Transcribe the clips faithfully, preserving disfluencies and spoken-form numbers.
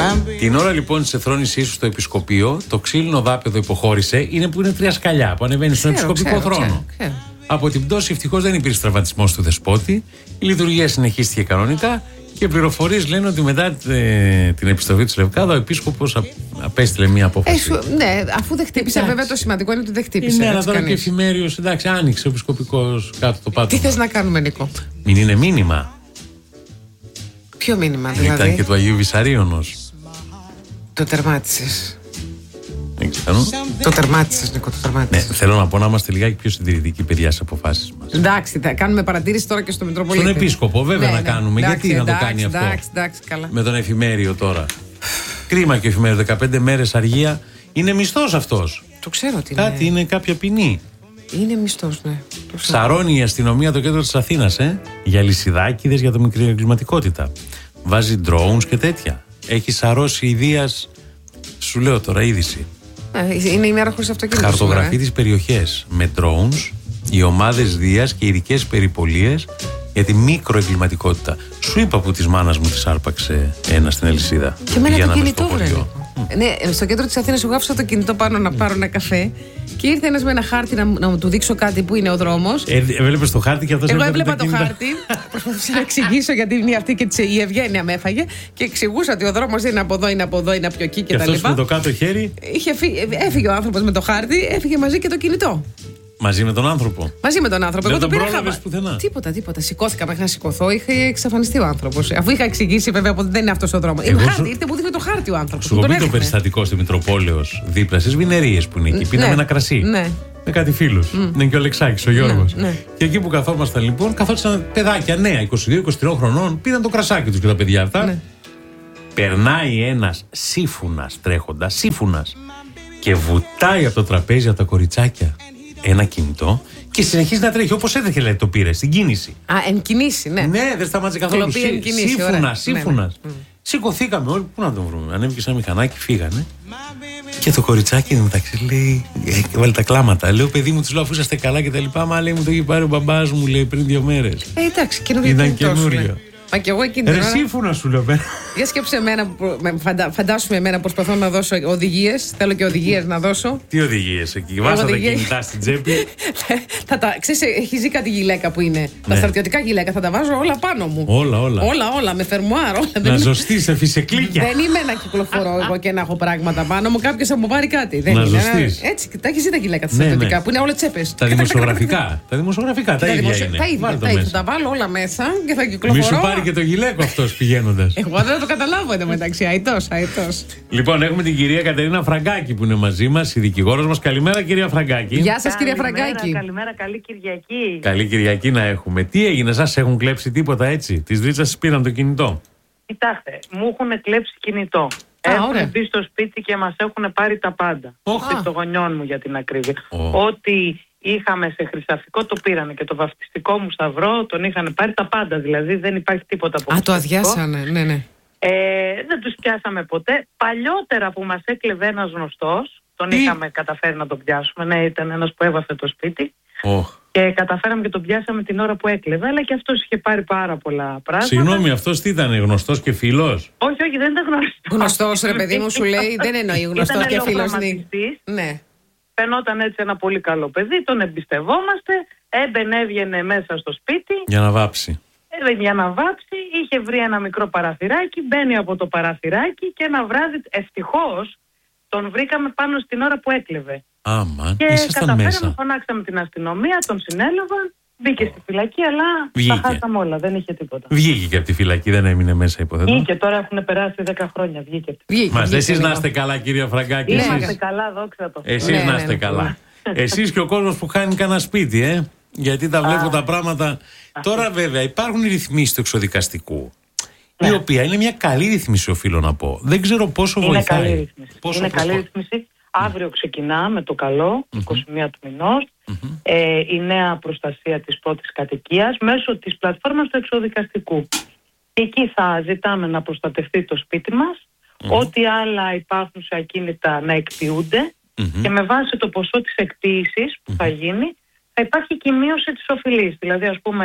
Την ώρα λοιπόν της εθρόνησής σου στο επισκοπείο, το ξύλινο δάπεδο υποχώρησε, είναι που είναι τρία σκαλιά που ανεβαίνει στον επισκοπικό θρόνο. Ξέρω, ξέρω. Από την πτώση ευτυχώς δεν υπήρξε τραυματισμός του δεσπότη, η λειτουργία συνεχίστηκε κανονικά και πληροφορίες λένε ότι μετά ε, την επιστροφή της Λευκάδα ο επίσκοπος απέστειλε μια απόφαση. Ε, ναι, αφού δεν χτύπησε, εντάξει. Βέβαια το σημαντικό είναι ότι δεν χτύπησε. Ναι, αλλά τώρα και εφημέριος, εντάξει, άνοιξε ο επισκοπικός κάτω το πάτωμα. Τι θες να κάνουμε, Νίκο? Μην είναι μήνυμα. Ποιο μήνυμα, δηλαδή? Ήταν και του Αγίου Βυσαρίωνος. Το τερμάτισες. Δεν ξέρω. Το τερμάτισες, Νίκο, το τερμάτισες. Ναι, θέλω να πω να είμαστε λιγάκι πιο συντηρητικοί, παιδιά, στις αποφάσεις μας. Εντάξει, θα κάνουμε παρατήρηση τώρα και στο Μητροπολίτη. Στον επίσκοπο, βέβαια, ναι, να κάνουμε. Ναι. Γιατί εντάξει, να το κάνει εντάξει, αυτό. Εντάξει, εντάξει, καλά. Με τον εφημέριο τώρα. Κρίμα και ο εφημέριο, δεκαπέντε μέρες αργία. Είναι μισθός αυτός. Το ξέρω ότι είναι. Κάτι είναι κάποια ποινή. Είναι μισθός, ναι. Ψαρώνει η αστυνομία το κέντρο της Αθήνας, ε, για λυσιδάκηδες, για το μικρή εγκληματικότητα. Βάζει drones και τέτοια. Έχει σαρώσει ιδίας. Σου λέω τώρα είδηση. Ε, είναι ημέρα χωρίς αυτοκίνητο. Χαρτογραφεί τις περιοχές με drones, οι ομάδες Δίας και ειδικές περιπολίες για τη μικροεγκληματικότητα. Σου είπα που της μάνας μου της άρπαξε ένα στην αλυσίδα. Και εμένα το κινητό, βρε. Mm. Ναι, στο κέντρο της Αθήνας εγώ άφησα το κινητό πάνω να πάρω ένα καφέ και ήρθε ένας με ένα χάρτη να, να μου του δείξω κάτι που είναι ο δρόμος. Ε, έβλεπες το χάρτη και αυτός εγώ έβλεπα το, το χάρτη, προσπαθούσα να εξηγήσω γιατί είναι αυτή και η Ευγένεια με έφαγε και εξηγούσα ότι ο δρόμος είναι από εδώ, είναι από εδώ, είναι από εκεί κτλ. Και αυτός με το κάτω χέρι. Είχε φύ, έφυγε ο άνθρωπος με το χάρτη, έφυγε μαζί και το κινητό. Μαζί με τον άνθρωπο. Μαζί με τον άνθρωπο. Δεν εγώ τον το πρόλαβες πουθενά. Τίποτα, τίποτα. Σηκώθηκα μέχρι να σηκωθώ, είχε εξαφανιστεί ο άνθρωπος. Αφού είχα εξηγήσει βέβαια ότι δεν είναι αυτός ο δρόμος. Είναι χάρτη, ήρθε που δείχνει το χάρτη ο άνθρωπος. Σου πει το περιστατικό στη Μητροπόλεως δίπλα στις Βινερίες που είναι εκεί. Πίναμε ναι. ένα κρασί. Ναι. Με κάτι φίλους. Mm. Είναι και ο Λεξάκης, ο Γιώργος. Ναι, ναι. Και εκεί που καθόμασταν λοιπόν, καθόντουσαν παιδάκια νέα, είκοσι δύο είκοσι τρία χρονών, πήραν το κρασάκι τους και τα παιδιά αυτά. Ναι. Περνάει ένας σύμφουνας τρέχοντας, σύμφουνας, και βουτάει από το τραπέζι από τα κοριτσάκια ένα κινητό και συνεχίζει να τρέχει όπως έτρεχε, λέει, το πήρε στην κίνηση. Α, εν κινήσει, ναι. Ναι, δεν σταμάτησε καθόλου. Σύμφωνας, σύμφωνας. Ναι, ναι. Σηκωθήκαμε όλοι, πού να τον βρούμε. Ανέβηκε σε ένα μηχανάκι, φύγανε. Και το κοριτσάκι μεταξύ λέει, έβαλε τα κλάματα. Λέω, παιδί μου, του λέω, αφού είσαστε καλά και τα λοιπά. Μα λέει, μου το είχε πάρει ο μπαμπάς μου, λέει, πριν δύο μέρες. Ε, εντάξει, καινούριο. Ήταν καινούριο. Μα και εγώ εκείνη την ώρα. Σύμφωνα σου λέω. Για σκέψε εμένα, φαντα, φαντάσουμε εμένα προσπαθώ να δώσω οδηγίες. Θέλω και οδηγίες να δώσω. Τι οδηγίες εκεί, βάζα τα κινητά στην τσέπη. θα τα, ξέρεις, έχει ζει κάτι γυλαίκα που είναι. Ναι. Τα στρατιωτικά γυλαίκα θα τα βάζω όλα πάνω μου. Όλα, όλα. Όλα, όλα, με φερμουάρ. Όλα. Να ζωστεί σε φυσεκλίκια. Δεν είμαι να κυκλοφορώ εγώ και να έχω πράγματα πάνω μου. Κάποιο θα μου πάρει κάτι. Δεν να είναι. Ζωστείς. Έτσι, τα έχει ζει τα γυλαίκα τα στρατιωτικά, ναι, ναι, που είναι όλα τσέπες. Τα δημοσιογραφικά. Τα δημοσιογραφικά, τα ίδια είναι. Τα ίδια. Θα τα βάλω όλα μέσα και θα κυκλοφορώ. Και το γυλαίκο αυτός πηγαίνοντας. Εγώ δεν το καταλάβω εδώ μεταξύ. Αητός, αητός. Λοιπόν, έχουμε την κυρία Κατερίνα Φραγκάκη που είναι μαζί μας, η δικηγόρος μας. Καλημέρα, κυρία Φραγκάκη. Γεια σας, κυρία Φραγκάκη. Καλημέρα, καλή Κυριακή. Καλή Κυριακή να έχουμε. Τι έγινε, σας έχουν κλέψει τίποτα έτσι? Της Δρίτσας πήραν το κινητό? Κοιτάξτε, μου έχουν κλέψει κινητό. Έχουν μπει στο σπίτι και μας έχουν πάρει τα πάντα. Oh. Των γονιών μου για την ακρίβεια. Oh. Ό,τι είχαμε σε χρυσαφικό το πήρανε και το βαφτιστικό μου σταυρό τον είχαν πάρει τα πάντα. Δηλαδή δεν υπάρχει τίποτα από. Α, το αδειάσανε, ναι, ναι. Ε, δεν τους πιάσαμε ποτέ. Παλιότερα που μας έκλεβε ένας γνωστός, τον Τι? είχαμε καταφέρει να τον πιάσουμε. Ναι, ήταν ένας που έβαφε το σπίτι. Oh. Και καταφέραμε και τον πιάσαμε την ώρα που έκλεβε. Αλλά και αυτός είχε πάρει πάρα πολλά πράγματα. Συγγνώμη, αυτός τι ήταν, γνωστός και φίλος? Όχι, όχι, δεν ήταν γνωστός. Γνωστός, ρε παιδί μου, σου λέει, δεν εννοεί γνωστός και φίλος. Ναι. Φαινόταν έτσι ένα πολύ καλό παιδί, τον εμπιστευόμαστε. Έμπαινε, έβγαινε μέσα στο σπίτι. Για να βάψει. Ε, για να βάψει, είχε βρει ένα μικρό παραθυράκι, μπαίνει από το παραθυράκι και ένα βράδυ, ευτυχώς, τον βρήκαμε πάνω στην ώρα που έκλεβε. Άμα, και καταφέραμε, μέσα. φωνάξαμε την αστυνομία, τον συνέλαβαν, μπήκε oh. στη φυλακή, αλλά βγήκε. τα χάσαμε όλα, δεν είχε τίποτα. Βγήκε και από τη φυλακή, δεν έμεινε μέσα, υποθέτω. Βγήκε, τώρα έχουν περάσει δέκα χρόνια, βγήκε. Βγήκε. Εσείς να είστε καλά, κυρία Φραγκάκη. Ναι, να είστε καλά, δόξα τω. Εσείς ναι, να είστε ναι, καλά. Εσείς και ο κόσμος που χάνει κανένα σπίτι, ε. Γιατί τα βλέπω τα πράγματα. Τώρα βέβαια υπάρχουν οι ρυθμίσεις του εξοδικαστικού. Ναι. Η οποία είναι μια καλή ρύθμιση, οφείλω να πω. Δεν ξέρω πόσο είναι βοηθάει. Καλή ρύθμιση. Πόσο είναι προσπό... καλή ρύθμιση. Αύριο ξεκινά με το καλό, mm-hmm. είκοσι μία του μηνός, mm-hmm. ε, η νέα προστασία της πρώτης κατοικίας μέσω της πλατφόρμας του εξοδικαστικού. Εκεί θα ζητάμε να προστατευτεί το σπίτι μας, mm-hmm. ό,τι άλλα υπάρχουν σε ακίνητα να εκποιούνται mm-hmm. και με βάση το ποσό της εκποίησης που mm-hmm. θα γίνει, θα υπάρχει και η μείωση της οφειλής. Δηλαδή, ας πούμε,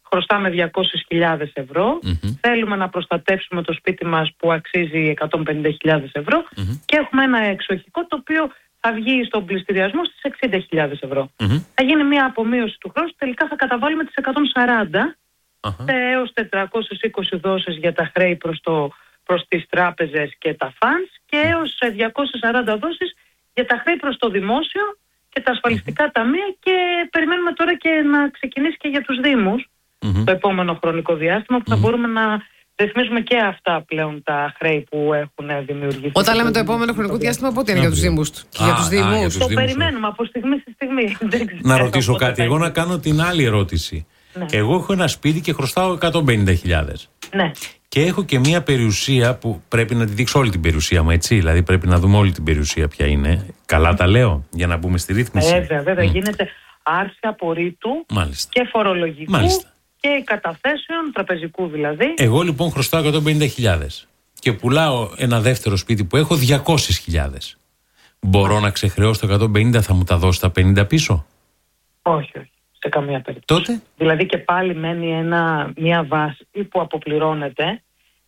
χρωστάμε διακόσιες χιλιάδες ευρώ, mm-hmm. θέλουμε να προστατεύσουμε το σπίτι μας που αξίζει εκατόν πενήντα χιλιάδες ευρώ mm-hmm. και έχουμε ένα εξοχικό το οποίο θα βγει στον πληστηριασμό στις εξήντα χιλιάδες ευρώ. Mm-hmm. Θα γίνει μια απομείωση του χρόνου, τελικά θα καταβάλουμε τις εκατόν σαράντα uh-huh. έως τετρακόσιες είκοσι δόσεις για τα χρέη προς, το, προς τις τράπεζες και τα funds και έως διακόσιες σαράντα δόσεις για τα χρέη προς το δημόσιο και τα ασφαλιστικά mm-hmm. ταμεία, και περιμένουμε τώρα και να ξεκινήσει και για τους Δήμους mm-hmm. το επόμενο χρονικό διάστημα που mm-hmm. θα μπορούμε να ρυθμίζουμε και αυτά πλέον τα χρέη που έχουν δημιουργηθεί. Όταν λέμε το επόμενο χρονικό διάστημα, πότε είναι για τους Δήμους? Και για τους Δήμους. Το περιμένουμε από στιγμή στη στιγμή. Να ρωτήσω κάτι, εγώ να κάνω την άλλη ερώτηση. Ναι. Εγώ έχω ένα σπίτι και χρωστάω εκατόν πενήντα χιλιάδες. Ναι. Και έχω και μία περιουσία που πρέπει να τη δείξω όλη την περιουσία μου, έτσι. Δηλαδή πρέπει να δούμε όλη την περιουσία ποια είναι. Καλά τα λέω, για να μπούμε στη ρύθμιση. Βέβαια, βέβαια. Mm. Γίνεται άρση απορρίτου και φορολογικού Μάλιστα. και καταθέσεων, τραπεζικού δηλαδή. Εγώ λοιπόν χρωστάω εκατόν πενήντα χιλιάδες και πουλάω ένα δεύτερο σπίτι που έχω διακόσιες χιλιάδες. Μπορώ να ξεχρεώσω το εκατόν πενήντα, θα μου τα δώσει τα πενήντα πίσω? Όχι, όχι. Σε καμία περίπτωση. Τότε? Δηλαδή και πάλι μένει ένα, μια βάση που αποπληρώνεται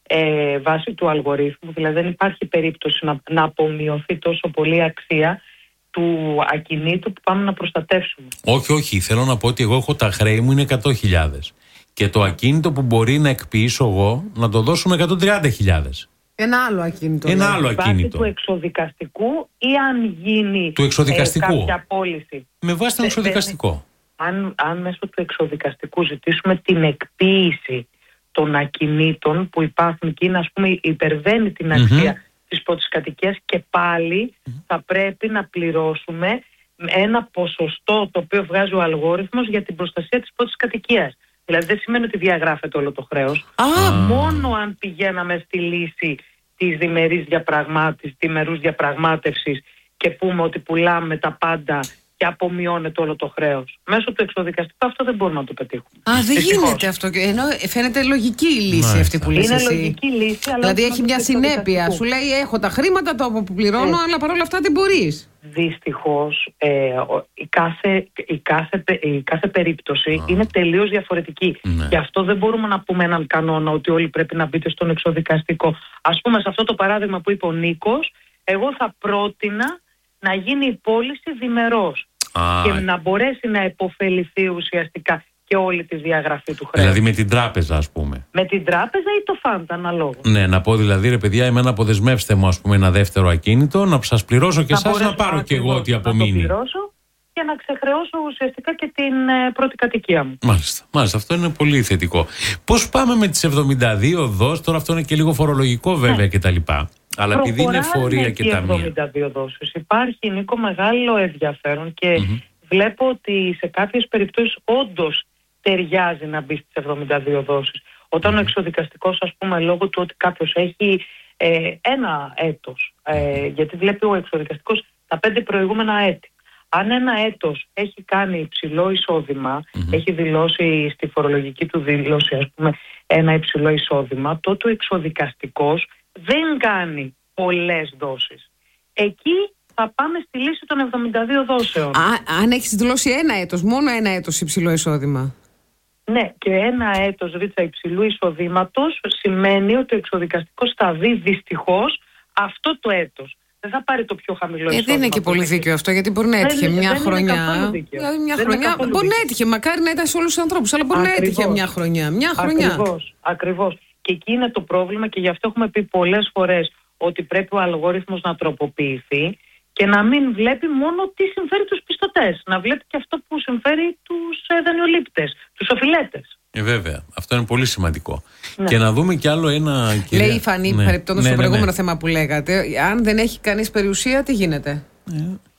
ε, βάση του αλγορίθμου. Δηλαδή δεν υπάρχει περίπτωση να, να απομειωθεί τόσο πολύ αξία του ακινήτου που πάμε να προστατεύσουμε. Όχι, όχι. Θέλω να πω ότι εγώ έχω τα χρέη μου είναι εκατό χιλιάδες. Και το ακίνητο που μπορεί να εκποιήσω εγώ να το δώσουμε εκατόν τριάντα χιλιάδες. Ένα άλλο ακίνητο. Ένα άλλο ακίνητο. Βάση του εξοδικαστικού ή αν γίνει του εξοδικαστικού. Ε, κάποια πώληση. Με βάση τον εξοδικαστικό. Αν, αν μέσω του εξοδικαστικού ζητήσουμε την εκποίηση των ακινήτων που υπάρχουν και είναι, ας πούμε, υπερβαίνει την αξία mm-hmm. της πρώτης κατοικίας, και πάλι mm-hmm. θα πρέπει να πληρώσουμε ένα ποσοστό το οποίο βγάζει ο αλγόριθμος για την προστασία της πρώτης κατοικίας. Δηλαδή δεν σημαίνει ότι διαγράφεται όλο το χρέος. Ah. Μόνο αν πηγαίναμε στη λύση της διμερής διαπραγμάτευσης, διμερούς διαπραγμάτευσης και πούμε ότι πουλάμε τα πάντα και απομειώνεται όλο το χρέος. Μέσω του εξοδικαστικού αυτό δεν μπορούμε να το πετύχουμε. Α, δεν Δυστυχώς. γίνεται αυτό. Ενώ φαίνεται λογική η λύση Μάλιστα. αυτή που λες είναι εσύ. Είναι λογική λύση, αλλά δηλαδή έχει μια συνέπεια. Σου λέει έχω τα χρήματα, το αποπληρώνω, ε. αλλά παρόλα αυτά δεν μπορείς. Δυστυχώς ε, η, κάθε, η, κάθε, η κάθε περίπτωση ah. είναι τελείως διαφορετική. Ναι. Γι' αυτό δεν μπορούμε να πούμε έναν κανόνα ότι όλοι πρέπει να μπείτε στον εξοδικαστικό. Ας πούμε, σε αυτό το παράδειγμα που είπε ο Νίκος, εγώ θα πρότεινα να γίνει η πώληση διμερός ah. και να μπορέσει να επωφεληθεί ουσιαστικά και όλη τη διαγραφή του χρέους. Δηλαδή με την τράπεζα, ας πούμε. Με την τράπεζα ή το φάντα, αναλόγως. Ναι, να πω δηλαδή, ρε παιδιά, εμένα αποδεσμεύστε μου, ας πούμε, ένα δεύτερο ακίνητο, να σας πληρώσω και εσάς να πάρω και εγώ ό,τι απομείνει. Να το πληρώσω και να ξεχρεώσω ουσιαστικά και την ε, πρώτη κατοικία μου. Μάλιστα, μάλιστα, αυτό είναι πολύ θετικό. Πώς πάμε με τις εβδομήντα δύο δόσεις, τώρα αυτό είναι και λίγο φορολογικό βέβαια ναι. κτλ. Αλλά επειδή είναι φορεία και ταμεία. εβδομήντα δύο δόσεις. Υπάρχει, Νίκο, μεγάλο ενδιαφέρον και mm-hmm. βλέπω ότι σε κάποιες περιπτώσεις όντως ταιριάζει να μπει στις εβδομήντα δύο δόσεις. Όταν mm-hmm. ο εξοδικαστικός, ας πούμε, λόγω του ότι κάποιος έχει ε, ένα έτος, ε, γιατί βλέπει ο εξοδικαστικός τα πέντε προηγούμενα έτη. Αν ένα έτος έχει κάνει υψηλό εισόδημα, mm-hmm. έχει δηλώσει στη φορολογική του δήλωση, ας πούμε, ένα υψηλό εισόδημα, τότε ο εξοδικαστικός δεν κάνει πολλές δόσεις. Εκεί θα πάμε στη λύση των εβδομήντα δύο δόσεων. Α, αν έχεις δηλώσει ένα έτος, μόνο ένα έτος υψηλό εισόδημα. Ναι, και ένα έτος ρίτσα υψηλού εισοδήματος σημαίνει ότι ο εξοδικαστικός θα δει δυστυχώς αυτό το έτος. Δεν θα πάρει το πιο χαμηλό εισόδημα. Ε, δεν είναι και πολύ δίκαιο αυτό, γιατί μπορεί να έτυχε δεν, μια δεν χρονιά. Δηλαδή μια δεν χρονιά μπορεί να έτυχε, μακάρι να ήταν σε όλους τους ανθρώπους, αλλά μπορεί ακριβώς. να έτυχε μια χρονιά. Μια χρονιά. Ακριβώς, ακριβώς. Και εκεί είναι το πρόβλημα και γι' αυτό έχουμε πει πολλές φορές ότι πρέπει ο αλγόριθμος να τροποποιηθεί και να μην βλέπει μόνο τι συμφέρει τους πιστωτές. Να βλέπει και αυτό που συμφέρει τους ε, δανειολήπτες, τους οφειλέτες. Ε, βέβαια. Αυτό είναι πολύ σημαντικό. Ναι. Και να δούμε κι άλλο ένα. Κυρία... Λέει η Φανή, ναι. παρεπτόντως ναι, στο ναι, προηγούμενο ναι. θέμα που λέγατε, αν δεν έχει κανείς περιουσία, τι γίνεται. Ε.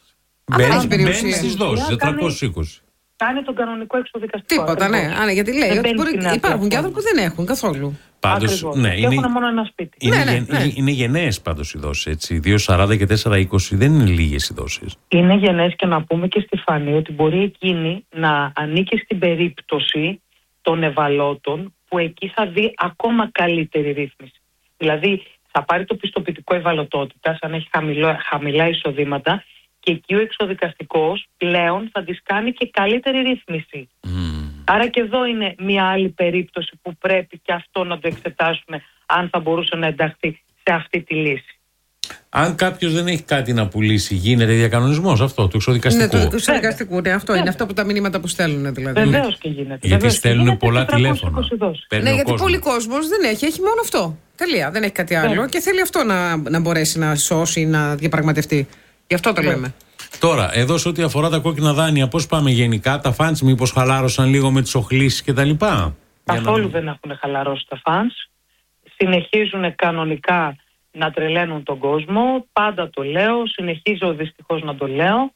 Αν δεν έχει περιουσία. Μπαίνει στις δόσεις, τετρακόσιες είκοσι. Κάνει τον κανονικό εξοδικαστικό. Τίποτα, ναι. Α, γιατί λέει ότι μπορεί... υπάρχουν και άνθρωποι που δεν έχουν καθόλου. Πάντως, ναι, είναι, έχουν μόνο ένα σπίτι. Είναι, ναι, ναι, ναι. είναι γενναίες πάντως οι δόσεις, έτσι. δύο σαράντα και τέσσερα είκοσι δεν είναι λίγες οι δόσεις. Είναι γενναίες και να πούμε και στη Φανή ότι μπορεί εκείνη να ανήκει στην περίπτωση των ευαλώτων που εκεί θα δει ακόμα καλύτερη ρύθμιση. Δηλαδή θα πάρει το πιστοποιητικό ευαλωτότητας αν έχει χαμηλό, χαμηλά εισοδήματα και εκεί ο εξοδικαστικός πλέον θα της κάνει και καλύτερη ρύθμιση. Mm. Άρα και εδώ είναι μια άλλη περίπτωση που πρέπει και αυτό να το εξετάσουμε, αν θα μπορούσε να ενταχθεί σε αυτή τη λύση. Αν κάποιος δεν έχει κάτι να πουλήσει, γίνεται διακανονισμός αυτό του εξωδικαστικού? Ναι, του εξωδικαστικού, ναι, αυτό είναι. Αυτό που τα μηνύματα που στέλνουν δηλαδή. Βεβαίως και γίνεται. Γιατί στέλνουν πολλά τηλέφωνα. Ναι, γιατί πολλοί κόσμος δεν έχει, έχει μόνο αυτό. Τελεία, δεν έχει κάτι άλλο. Και θέλει αυτό να, να μπορέσει να σώσει, να διαπραγματευτεί. Γι' αυτό το λέμε. Τώρα, εδώ σε ό,τι αφορά τα κόκκινα δάνεια, πώς πάμε γενικά? Τα φαντς μήπως χαλάρωσαν λίγο με τις οχλήσεις κτλ? Καθόλου να... δεν έχουν χαλαρώσει τα φαντς. Συνεχίζουν κανονικά να τρελαίνουν τον κόσμο. Πάντα το λέω, συνεχίζω δυστυχώς να το λέω.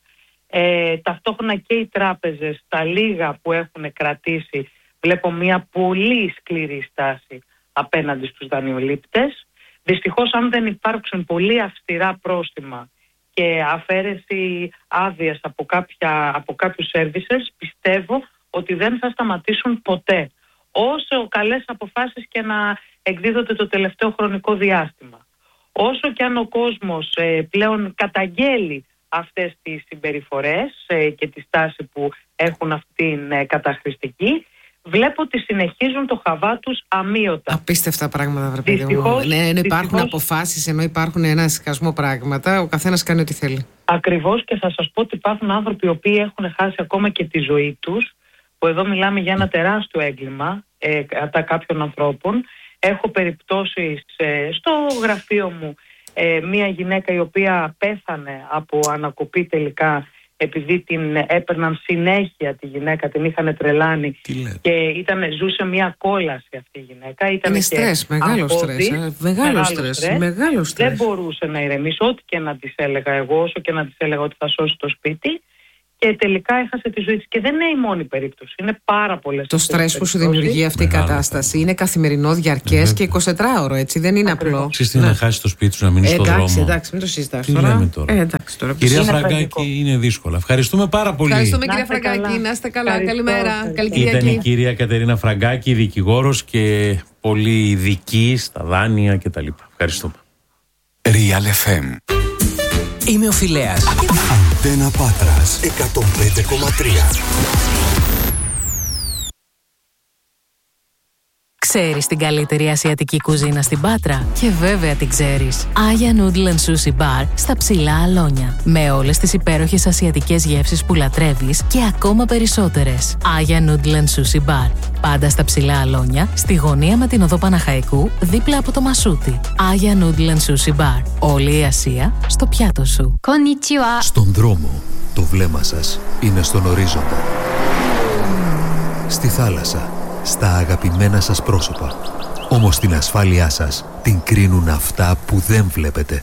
Ε, ταυτόχρονα και οι τράπεζες, τα λίγα που έχουν κρατήσει, βλέπω μια πολύ σκληρή στάση απέναντι στους δανειολήπτες. Δυστυχώς, αν δεν υπάρξουν πολύ αυστηρά πρόστιμα και αφαίρεση άδειας από, κάποια, από κάποιους services, πιστεύω ότι δεν θα σταματήσουν ποτέ. Όσο καλές αποφάσεις και να εκδίδονται το τελευταίο χρονικό διάστημα. Όσο και αν ο κόσμος ε, πλέον καταγγέλει αυτές τις συμπεριφορές ε, και τη στάση που έχουν αυτήν ε, καταχρηστική, βλέπω ότι συνεχίζουν το χαβά τους αμείωτα. Απίστευτα πράγματα, βρε παιδί μου. Ναι, ενώ υπάρχουν αποφάσεις, ενώ υπάρχουν ένα σκασμό πράγματα, ο καθένας κάνει ό,τι θέλει. Ακριβώς, και θα σας πω ότι υπάρχουν άνθρωποι οι οποίοι έχουν χάσει ακόμα και τη ζωή τους, που εδώ μιλάμε για ένα τεράστιο έγκλημα ε, κατά κάποιων ανθρώπων. Έχω περιπτώσεις ε, στο γραφείο μου, ε, μια γυναίκα η οποία πέθανε από ανακοπή τελικά, επειδή την έπαιρναν συνέχεια τη γυναίκα, την είχαν τρελάνει και ήταν, ζούσε μια κόλαση αυτή η γυναίκα. Ήταν είναι στρες, μεγάλο στρες, ε, μεγάλο στρες, μεγάλο στρες. Δεν μπορούσε να ηρεμήσει, ό,τι και να της έλεγα εγώ, όσο και να της έλεγα ότι θα σώσει το σπίτι. Και τελικά έχασε τη ζωή της. Και δεν είναι η μόνη περίπτωση. Είναι πάρα πολλές. Το στρες που σου δημιουργεί αυτή η κατάσταση είναι καθημερινό, διαρκές και εικοσιτετράωρο, έτσι. Δεν είναι απλό. Ξέρεις τι, να χάσει το σπίτι σου, να μείνει στον δρόμο. Εντάξει, εντάξει, μην το συζητάς τώρα. Λέμε τώρα. Ε, εντάξει, τώρα. Κυρία Φραγκάκη, είναι δύσκολα. Ευχαριστούμε πάρα πολύ. Ευχαριστούμε, κυρία Φραγκάκη. Να είστε καλά. Καλημέρα. Καλή Κυριακή. Ήταν η κυρία Κατερίνα Φραγκάκη, δικηγόρος και πολύ ειδική στα δάνεια κτλ. Ευχαριστούμε. Real εφ εμ. Είμαι ο Φιλέας. Αντένα Πάτρας εκατόν πέντε κόμμα τρία. Ξέρεις την καλύτερη ασιατική κουζίνα στην Πάτρα? Και βέβαια την ξέρεις. Aya Noodle and Sushi Bar στα Ψηλά Αλόνια. Με όλες τις υπέροχες ασιατικές γεύσεις που λατρεύεις και ακόμα περισσότερες. Aya Noodle and Sushi Bar. Πάντα στα Ψηλά Αλόνια, στη γωνία με την οδό Παναχαϊκού, δίπλα από το Μασούτι. Aya Noodle and Sushi Bar. Όλη η Ασία στο πιάτο σου. Konnichiwa. Στον δρόμο, το βλέμμα σας είναι στον ορίζοντα. Στη θάλασσα, στα αγαπημένα σας πρόσωπα. Όμως την ασφάλειά σας την κρίνουν αυτά που δεν βλέπετε.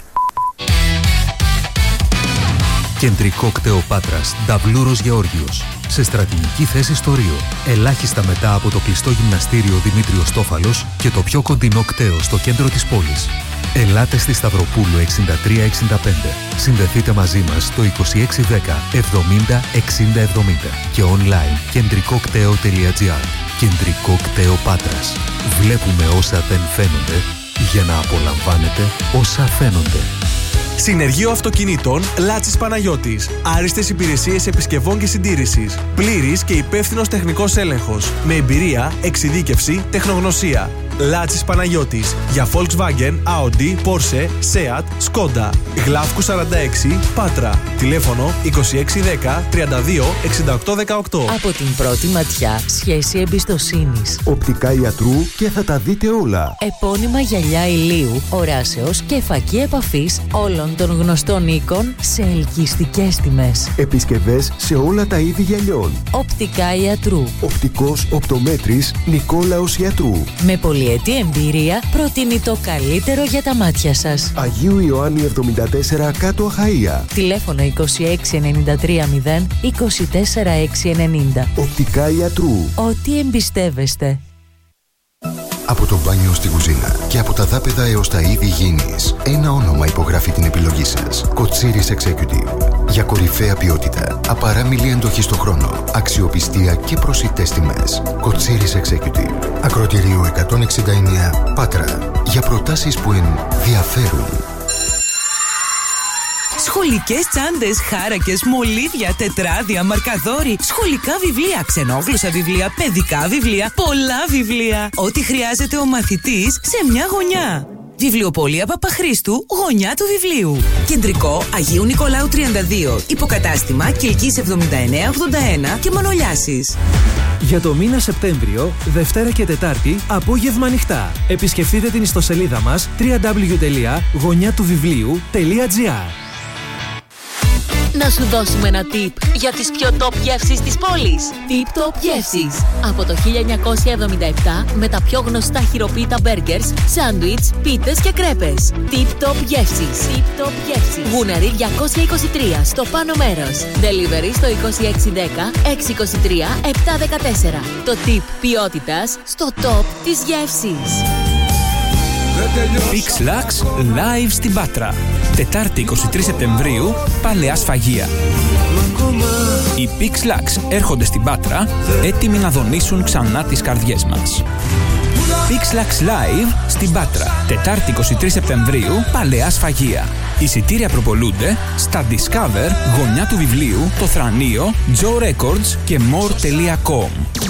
Κεντρικό κτέο Πάτρας, Νταβλούρος Γεώργιος. Σε στρατηγική θέση στο Ρίο. Ελάχιστα μετά από το κλειστό γυμναστήριο Δημήτριος Τόφαλος και το πιο κοντινό κτέο στο κέντρο της πόλης. Ελάτε στη Σταυροπούλου εξήντα τρία εξήντα πέντε. Συνδεθείτε μαζί μας στο είκοσι έξι δέκα εβδομήντα εξήντα εβδομήντα και online κεντρικόκτέο τελεία τζι άρ. Κεντρικό κτέο Πάτρας. Βλέπουμε όσα δεν φαίνονται για να απολαμβάνετε όσα φαίνονται. Συνεργείο Αυτοκινήτων Λάτσης Παναγιώτης. Άριστες υπηρεσίες επισκευών και συντήρησης. Πλήρης και υπεύθυνος τεχνικός έλεγχος. Με εμπειρία, εξειδίκευση, τεχνογνωσία. Λάτσης Παναγιώτης. Για Volkswagen, Audi, Porsche, Seat, Skoda. Γλάφκου σαράντα έξι, Πάτρα. Τηλέφωνο είκοσι έξι δέκα τριάντα δύο εξήντα οκτώ δεκαοκτώ. Από την πρώτη ματιά, σχέση εμπιστοσύνης. Οπτικά ιατρού και θα τα δείτε όλα. Επώνυμα γυαλιά ηλίου, οράσεως και φακή επαφής όλων των γνωστών οίκων σε ελκυστικές τιμές. Επισκευές σε όλα τα είδη γυαλιών. Οπτικά ιατρού. Οπτικός οπτομέτρης Νικόλαος Ιατρού. Με πολυετή εμπειρία προτείνει το καλύτερο για τα μάτια σας. Αγίου Ιωάννη εβδομήντα τέσσερα κάτω Αχαΐα. Τηλέφωνο είκοσι έξι ενενήντα τρία μηδέν είκοσι τέσσερα έξι ενενήντα. Οπτικά Ιατρού. Ό,τι εμπιστεύεστε. Από το μπάνιο στην κουζίνα και από τα δάπεδα έως τα είδη γήινης, ένα όνομα υπογράφει την επιλογή σας. Κοτσίρις Executive. Για κορυφαία ποιότητα, απαράμιλη εντοχή στο χρόνο, αξιοπιστία και προσιτές τιμές. Κοτσίρις Executive. Ακροτηρίου εκατόν εξήντα εννέα, Πάτρα. Για προτάσεις που ενδιαφέρουν. Σχολικές τσάντες, χάρακες, μολύβια, τετράδια, μαρκαδόροι, σχολικά βιβλία, ξενόγλωσσα βιβλία, παιδικά βιβλία, πολλά βιβλία. Ό,τι χρειάζεται ο μαθητής σε μια γωνιά. Βιβλιοπωλεία Παπαχρήστου, γωνιά του βιβλίου. Κεντρικό Αγίου Νικολάου τριάντα δύο. Υποκατάστημα Κιλκής εβδομήντα εννέα ογδόντα ένα και Μανολιάσης. Για το μήνα Σεπτέμβριο, Δευτέρα και Τετάρτη, απόγευμα ανοιχτά. Επισκεφτείτε την ιστοσελίδα μας double-u double-u double-u τελεία γωνιά του βιβλίου τελεία τζι άρ. Να σου δώσουμε ένα tip για τις πιο top γεύσεις της πόλης. Tip Top Γεύσεις. Από το χίλια εννιακόσια εβδομήντα επτά με τα πιο γνωστά χειροποίητα μπέργκερς, σάντουιτς, πίτες και κρέπες. Tip Top Γεύσεις. Tip Top Γεύσεις. Γούναρη διακόσια είκοσι τρία στο πάνω μέρος. Delivery στο είκοσι έξι δέκα έξι είκοσι τρία επτά δεκατέσσερα. Το tip ποιότητας στο top της γεύσης. Pix Lux live στην Πάτρα. Τετάρτη εικοστή τρίτη Σεπτεμβρίου, Παλαιά Σφαγεία. Οι Pix Lux έρχονται στην Πάτρα, έτοιμοι να δονήσουν ξανά τις καρδιές μας. Pix Lux live στην Πάτρα. Τετάρτη εικοστή τρίτη Σεπτεμβρίου, Παλαιά Σφαγεία. Εισιτήρια προπολούνται στα Discover, γωνιά του βιβλίου, το Θρανείο, Joe Records και more τελεία com.